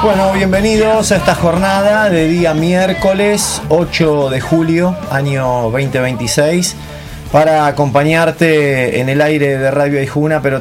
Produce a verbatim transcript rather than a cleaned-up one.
Bueno, bienvenidos a esta jornada de día miércoles ocho de julio, año veinte veintiséis, para acompañarte en el aire de Radio Aijuna, pero